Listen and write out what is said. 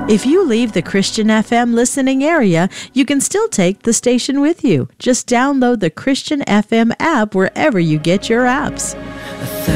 If you leave the Christian FM listening area, you can still take the station with you. Just download the Christian FM app wherever you get your apps.